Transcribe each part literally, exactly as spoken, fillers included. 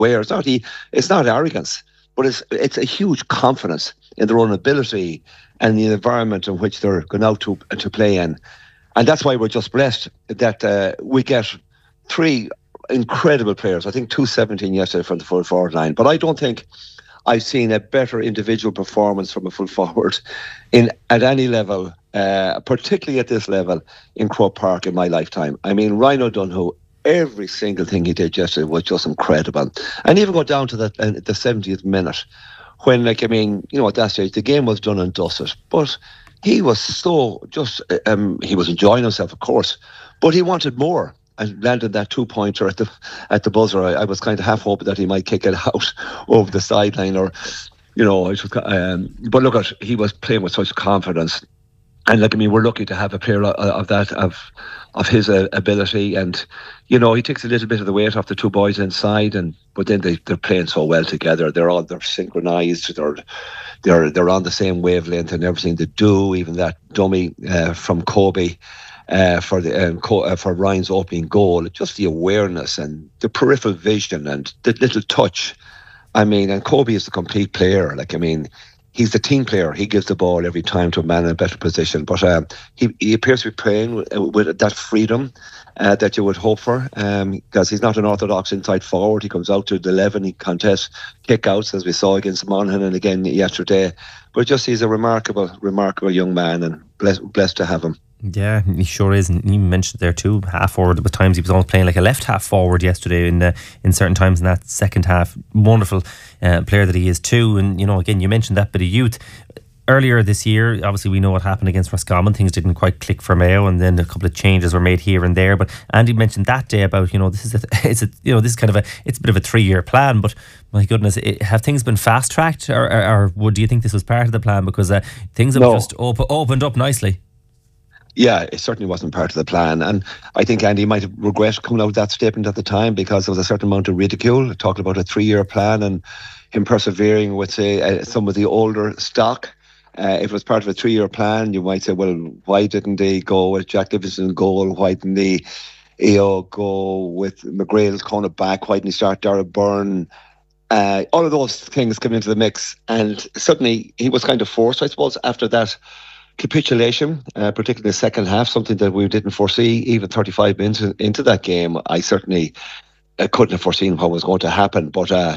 It's not, he, it's not arrogance, but it's it's a huge confidence in their own ability and the environment in which they're going out to to play in. And that's why we're just blessed that uh, we get three incredible players. I think two seventeen yesterday from the full forward line. But I don't think I've seen a better individual performance from a full forward in at any level, uh, particularly at this level in Croke Park in my lifetime. I mean, Ryan O'Donoghue, every single thing he did yesterday was just incredible. And even go down to the, uh, the seventieth minute when, like, I mean, you know, at that stage, the game was done and dusted. But he was so just, um, he was enjoying himself, of course, but he wanted more. And landed that two-pointer at the at the buzzer. I, I was kind of half hoping that he might kick it out over the sideline, or, you know, I should, um, but look at, he was playing with such confidence. And like, I mean, we're lucky to have a player of, of that, of of his uh, ability. And, you know, he takes a little bit of the weight off the two boys inside, and but then they, they're playing so well together. They're all, they're synchronized. They're they're they're on the same wavelength and everything they do. Even that dummy uh, from Kobe. Uh, for the um, co- uh, for Ryan's opening goal, just the awareness and the peripheral vision and the little touch. I mean, and Kobe is the complete player. Like, I mean, he's the team player. He gives the ball every time to a man in a better position. But uh, he he appears to be playing with, with that freedom uh, that you would hope for, um, because he's not an orthodox inside forward. He comes out to the eleven. He contests kick-outs, as we saw against Monaghan and again yesterday. But just he's a remarkable, remarkable young man, and blessed, blessed to have him. Yeah, he sure is. And you mentioned there too, half forward. At times he was almost playing like a left half forward yesterday in uh, in certain times in that second half. Wonderful uh, player that he is too. And, you know, again, you mentioned that bit of youth. Earlier this year, obviously we know what happened against Roscommon. Things didn't quite click for Mayo, and then a couple of changes were made here and there. But Andy mentioned that day about, you know, this is a, it's a, you know, this is kind of a, it's a bit of a three year plan. But my goodness, it, have things been fast tracked, or, or, or would do you think this was part of the plan, because uh, things have no. just op- opened up nicely? Yeah, it certainly wasn't part of the plan. And I think Andy might have regret coming out with that statement at the time, because there was a certain amount of ridicule talking about a three-year plan and him persevering with, say, uh, some of the older stock. Uh, if it was part of a three-year plan, you might say, well, why didn't they go with Jack Livingston in goal? Why didn't they, you know, go with McGrail's corner back? Why didn't he start Darragh Byrne? Uh, all of those things come into the mix. And suddenly he was kind of forced, I suppose, after that capitulation, uh, particularly the second half, something that we didn't foresee even thirty-five minutes into that game. I certainly uh, couldn't have foreseen what was going to happen, but uh,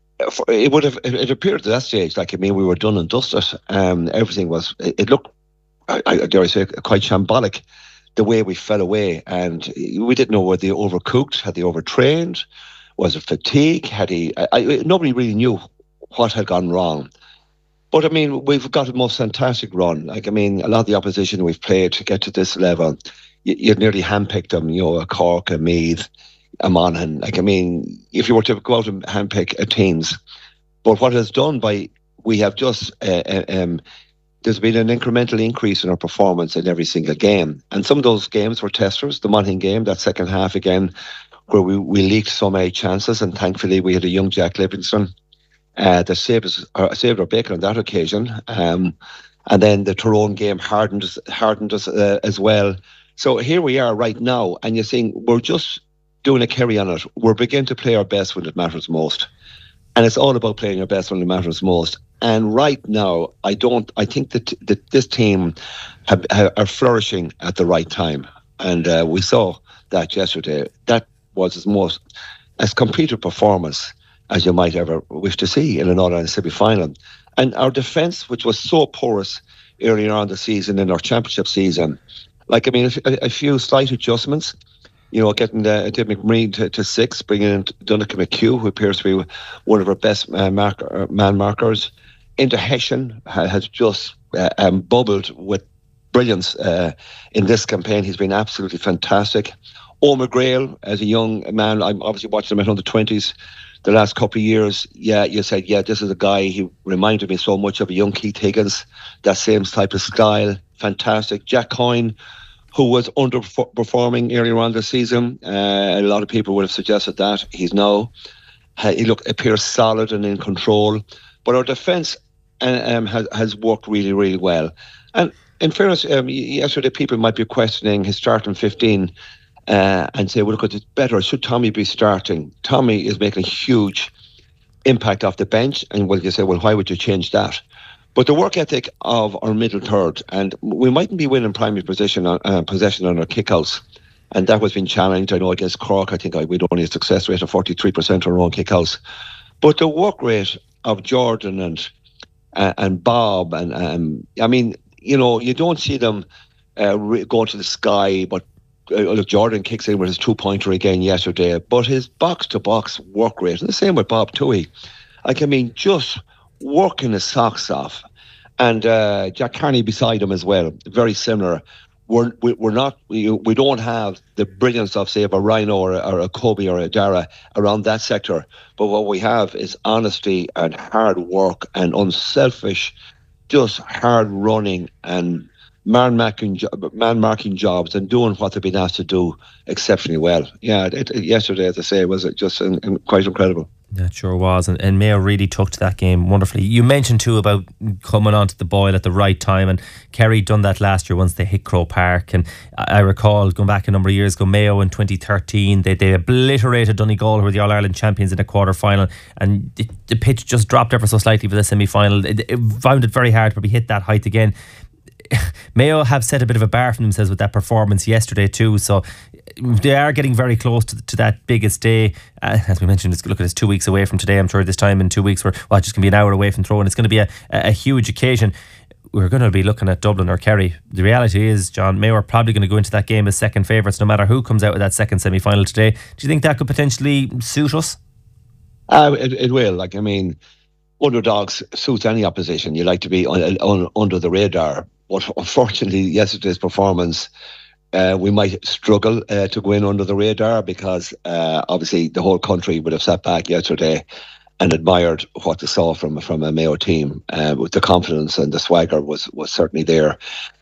it would have, it appeared at that stage like, I mean, we were done and dusted. Um, everything was, it, it looked, I, I dare I say, quite shambolic, the way we fell away, and we didn't know whether they overcooked, had they overtrained, was it fatigue, had he, I, I, nobody really knew what had gone wrong. But, I mean, we've got a most fantastic run. Like, I mean, a lot of the opposition we've played to get to this level, you, you've nearly handpicked them, you know, a Cork, a Meath, a Monaghan. Like, I mean, if you were to go out and handpick a teams. But what it's done by, we have just, uh, uh, um, there's been an incremental increase in our performance in every single game. And some of those games were testers. The Monaghan game, that second half again, where we, we leaked so many chances, and thankfully we had a young Jack Livingston Uh, that saved us, uh, saved our bacon on that occasion, um, and then the Tyrone game hardened us, hardened us uh, as well. So here we are right now, and you're seeing we're just doing a carry on it. We're beginning to play our best when it matters most, and it's all about playing our best when it matters most. And right now, I don't. I think that that this team have, have, are flourishing at the right time, and uh, we saw that yesterday. That was as most as complete a performance as you might ever wish to see in an All-Ireland semi-final. And our defence, which was so porous earlier on in the season, in our championship season, like, I mean, a, a few slight adjustments, you know, getting uh, Dave McMurray to, to six, bringing in Donncha McHugh, who appears to be one of our best uh, marker, man markers, into Hessian, ha, has just uh, um, bubbled with brilliance uh, in this campaign. He's been absolutely fantastic. Owen McGrail, as a young man, I'm obviously watching him at under twenties, the last couple of years, yeah, you said, yeah, this is a guy, he reminded me so much of a young Keith Higgins, that same type of style, fantastic. Jack Coyne, who was underperforming earlier on this season, uh, a lot of people would have suggested that. He's now, he look, appears solid and in control. But our defence uh, um, has, has worked really, really well. And in fairness, um, yesterday people might be questioning his starting fifteen. uh, and say, well, look, it's better. Should Tommy be starting? Tommy is making a huge impact off the bench. And well, you say, well, why would you change that? But the work ethic of our middle third, and we mightn't be winning primary position on, uh, possession on our kickouts. And that was being challenged. I know against Cork, I think I, we'd only a success rate of forty-three percent on our own kickouts. But the work rate of Jordan and uh, and Bob, and um, I mean, you know, you don't see them uh, re- going to the sky. But uh, look, Jordan kicks in with his two-pointer again yesterday. But his box-to-box work rate, and the same with Bob Toohey, like, I mean, just working his socks off. And uh, Jack Carney beside him as well, very similar. We're we're not we, we don't have the brilliance of, say, of a Rhino or a, or a Kobe or a Dara around that sector, but what we have is honesty and hard work and unselfish, just hard running and man marking man marking jobs and doing what they've been asked to do exceptionally well. Yeah, it, it, yesterday, as I say, was just in, in, quite incredible. That sure was, and, and Mayo really took to that game wonderfully. You mentioned too about coming onto the boil at the right time, and Kerry done that last year once they hit Croke Park. And I, I recall going back a number of years ago, Mayo in twenty thirteen, they, they obliterated Donegal, who were the All-Ireland champions, in a quarter-final, and the, the pitch just dropped ever so slightly for the semi-final. It, it found it very hard to probably hit that height again. Mayo have set a bit of a bar for themselves with that performance yesterday too, so they are getting very close to, to that biggest day. Uh, as we mentioned, it's, look, it's two weeks away from today. I'm sure this time in two weeks we're well, it's just going to be an hour away from throwing. It's going to be a, a huge occasion. We're going to be looking at Dublin or Kerry. The reality is, John, Mayo are probably going to go into that game as second favourites no matter who comes out with that second semi-final today. Do you think that could potentially suit us? Uh, it, it will. Like, I mean, underdogs suits any opposition. You like to be on, on, under the radar. But unfortunately, yesterday's performance, uh, we might struggle uh, to go in under the radar because uh, obviously the whole country would have sat back yesterday and admired what they saw from from a Mayo team. Uh, with the confidence and the swagger was was certainly there.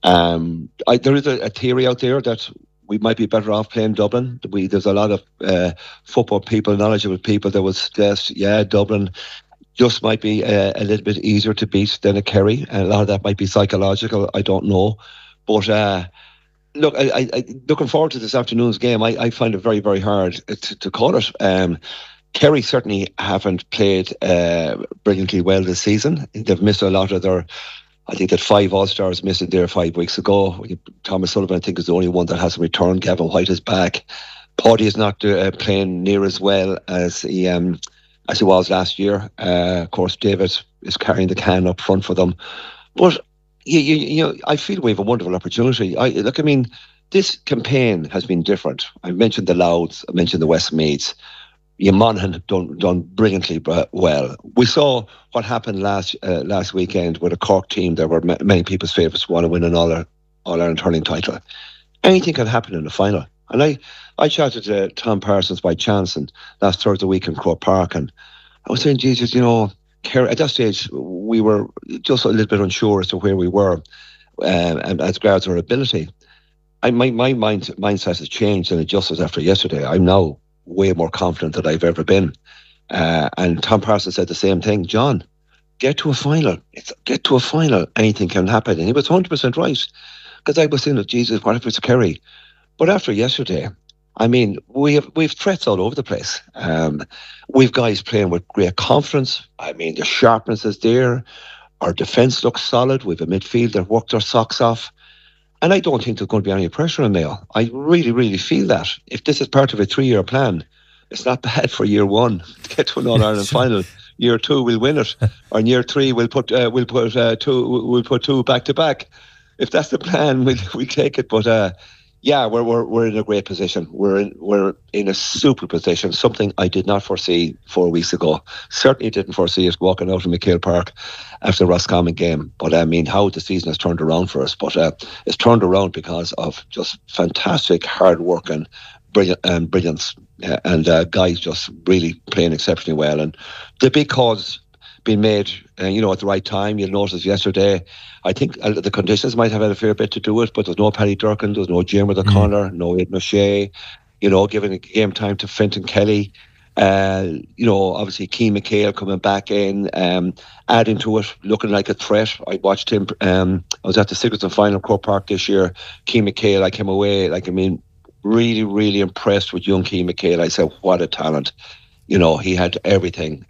Um, I, there is a, a theory out there that we might be better off playing Dublin. We, there's a lot of uh, football people, knowledgeable people that would suggest, yeah, Dublin just might be a, a little bit easier to beat than a Kerry, and a lot of that might be psychological. I don't know, but uh, look, I, I, looking forward to this afternoon's game. I, I find it very, very hard to, to call it. Um, Kerry certainly haven't played uh, brilliantly well this season. They've missed a lot of their. I think that five All-Stars missed it there five weeks ago. Thomas Sullivan, I think, is the only one that hasn't returned. Gavin White is back. Paddy is not uh, playing near as well as he. Um, as he was last year. Uh, of course, David is carrying the can up front for them. But, you, you, you know, I feel we have a wonderful opportunity. I Look, I mean, this campaign has been different. I mentioned the Louds, I mentioned the Westmeads. Monaghan done done brilliantly well. We saw what happened last uh, last weekend with a Cork team that were many people's favourites, want to win an All Ireland hurling title. Anything can happen in the final. And I, I chatted to Tom Parsons by chance and last Thursday week in Croke Park, and I was saying, Jesus, you know, at that stage we were just a little bit unsure as to where we were, um, and as regards our ability. I, my my mind, mindset has changed and adjusted after yesterday. I'm now way more confident than I've ever been. Uh, and Tom Parsons said the same thing. John, get to a final. It's get to a final. Anything can happen. And he was one hundred percent right. Because I was saying, Jesus, what if it's a Kerry? But after yesterday, I mean, we have we've threats all over the place. Um, we've guys playing with great confidence. I mean, the sharpness is there. Our defence looks solid. We've a midfield that worked our socks off. And I don't think there's going to be any pressure on Mayo. I really, really feel that. If this is part of a three-year plan, it's not bad for year one to get to an All-Ireland final. Year two, we'll win it. Or in year three, we'll put uh, we'll put uh, two we'll put two back to back. If that's the plan, we'll we take it. But uh, yeah, we're we're we're in a great position. We're in we're in a super position. Something I did not foresee four weeks ago. Certainly didn't foresee us walking out of McHale Park after the Roscommon game. But I mean, how the season has turned around for us. But uh, it's turned around because of just fantastic hard work and brilliant and um, brilliance, uh, and uh, guys just really playing exceptionally well. And the big calls being made, uh, you know, at the right time. You'll notice yesterday, I think uh, the conditions might have had a fair bit to do with it, but there's no Paddy Durkin, there's no Jim O'Connor, mm. no Ed O'Shea, you know, giving game time to Fenton Kelly. Uh, you know, obviously Keane McHale coming back in, um, adding to it, looking like a threat. I watched him, um, I was at the Sigerson final Croke Park this year. Keane McHale, I came away, like, I mean, really, really impressed with young Keane McHale. I said, what a talent. You know, he had everything.